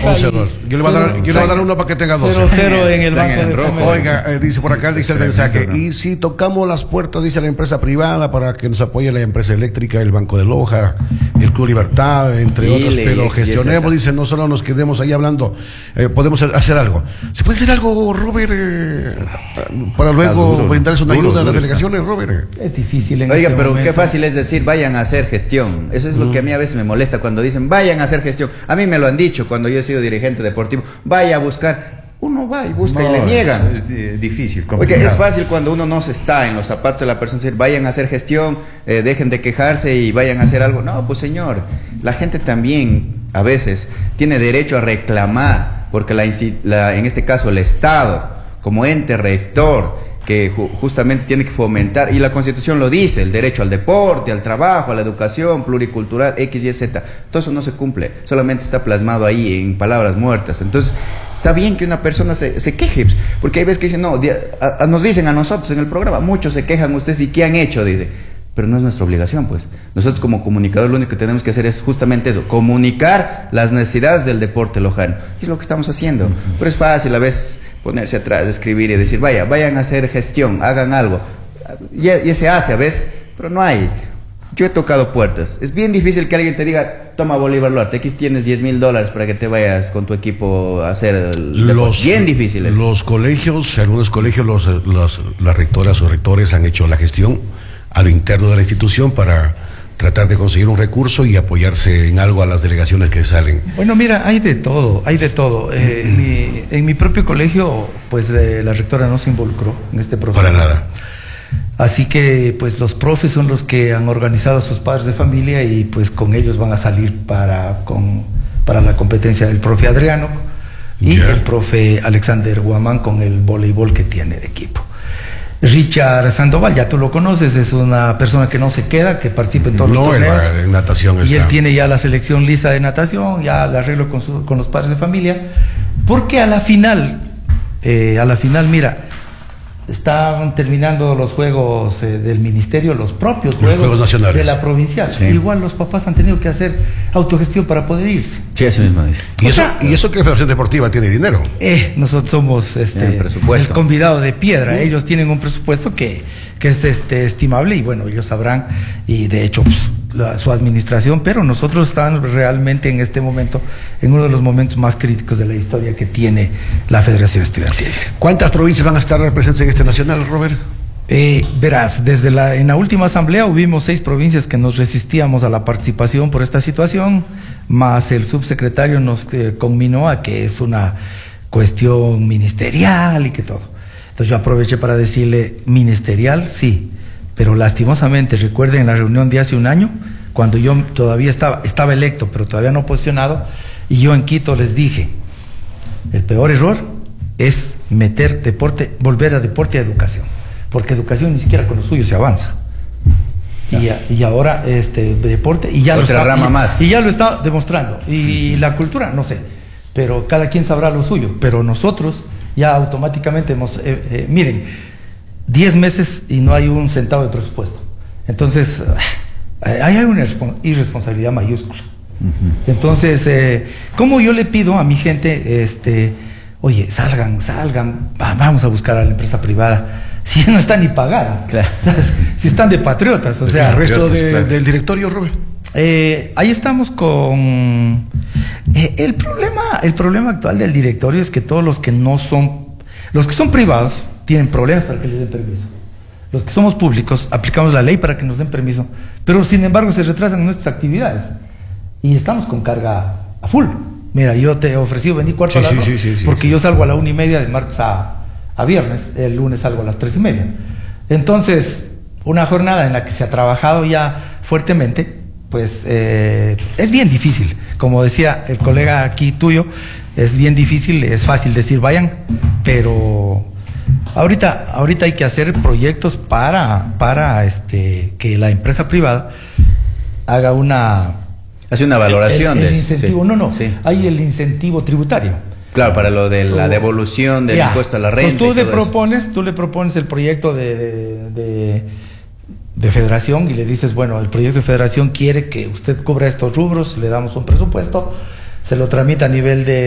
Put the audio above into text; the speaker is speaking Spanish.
11-2. Yo le voy a dar uno para que tenga 12. 0-0 en el banco de rojo. Oiga, dice por acá, dice el mensaje. Y si tocamos las puertas, dice la empresa privada, para que nos apoye la empresa eléctrica, el Banco de Loja, el Club Libertad, entre otros, pero gestionemos, dice, no solo nos quedemos ahí hablando, podemos hacer algo. ¿Se puede hacer algo, Robert, para luego brindarles una ayuda a las delegaciones, Robert? Es difícil. Oiga, pero qué fácil es decir, vayan a hacer gestión. Eso es lo que a mí a veces me molesta cuando dicen, vayan a hacer gestión. A mí me lo han dicho cuando yo he sido dirigente deportivo, vaya a buscar. Uno va y busca y le niegan. Es difícil. Porque es fácil cuando uno no se está en los zapatos de la persona, decir, vayan a hacer gestión, dejen de quejarse y vayan a hacer algo. No, pues señor, la gente también a veces tiene derecho a reclamar, porque en este caso el Estado, como ente rector, que justamente tiene que fomentar, y la Constitución lo dice, el derecho al deporte, al trabajo, a la educación pluricultural, X, Y, Z, todo eso no se cumple, solamente está plasmado ahí en palabras muertas. Entonces, está bien que una persona se queje, porque hay veces que dicen, no, nos dicen a nosotros en el programa, muchos se quejan, ustedes, ¿y qué han hecho? Dice. Pero no es nuestra obligación, pues. Nosotros como comunicador lo único que tenemos que hacer es justamente eso, comunicar las necesidades del deporte lojano. Y es lo que estamos haciendo. Pero es fácil a veces ponerse atrás, escribir y decir, vayan a hacer gestión, hagan algo. Y se hace a veces, pero no hay. Yo he tocado puertas. Es bien difícil que alguien te diga, toma Bolívar Luarte, aquí tienes $10,000 para que te vayas con tu equipo a hacer bien difíciles. Los colegios, algunos colegios, las rectoras o rectores han hecho la gestión a lo interno de la institución para tratar de conseguir un recurso y apoyarse en algo a las delegaciones que salen. Bueno, mira, hay de todo, hay de todo. En mi propio colegio, pues la rectora no se involucró en este proceso. Para nada. Así que, pues los profes son los que han organizado a sus padres de familia y pues con ellos van a salir para la competencia del profe Adriano y el profe Alexander Guamán con el voleibol que tiene de equipo. Richard Sandoval, ya tú lo conoces, es una persona que no se queda, que participa en todos los torneos. En natación y él tiene ya la selección lista de natación, ya la arreglo con los padres de familia, porque a la final, mira, están terminando los juegos del ministerio, los propios juegos nacionales de la provincial. Sí. Igual los papás han tenido que hacer autogestión para poder irse. Sí, eso mismo dice. ¿Y eso que Federación Deportiva tiene dinero? Nosotros somos el convidado de piedra. Ellos tienen un presupuesto que es estimable y bueno, ellos sabrán, y de hecho pues, su administración, pero nosotros estamos realmente en este momento en uno de los momentos más críticos de la historia que tiene la Federación Estudiantil. ¿Cuántas provincias van a estar presentes en este nacional, Robert? Verás, en la última asamblea hubimos 6 provincias que nos resistíamos a la participación por esta situación, más el subsecretario nos conminó a que es una cuestión ministerial y que todo. Entonces yo aproveché para decirle, ministerial, sí, pero lastimosamente, recuerden en la reunión de hace un año, cuando yo todavía estaba electo, pero todavía no posicionado, y yo en Quito les dije, el peor error es meter deporte, volver a deporte y a educación, porque educación ni siquiera con lo suyo se avanza. Y ahora deporte, y ya ya lo está demostrando, y la cultura, no sé, pero cada quien sabrá lo suyo, pero nosotros ya automáticamente miren, 10 meses y no hay un centavo de presupuesto. Entonces, hay una irresponsabilidad mayúscula. Entonces, ¿cómo yo le pido a mi gente, oye, salgan, vamos a buscar a la empresa privada? Si no está ni pagada, claro. Si están de patriotas, o sea. ¿El resto del directorio, Robert? Ahí estamos con el problema actual del directorio es que todos los que son privados tienen problemas para que les den permiso. Los que somos públicos aplicamos la ley para que nos den permiso, pero sin embargo se retrasan nuestras actividades y estamos con carga a full. Mira, yo te he ofrecido venir cuarto a las 2 porque yo salgo a la 1:30 de martes a viernes, el lunes salgo a las 3:30. Entonces, una jornada en la que se ha trabajado ya fuertemente, pues es bien difícil, como decía el colega aquí tuyo, es bien difícil, es fácil decir vayan, pero ahorita hay que hacer proyectos para que la empresa privada haga hace una valoración el incentivo, hay el incentivo tributario. Claro, para lo de la devolución del impuesto a la renta. Pues tú le propones el proyecto de federación y le dices, bueno, el proyecto de federación quiere que usted cubra estos rubros, le damos un presupuesto, se lo tramita a nivel de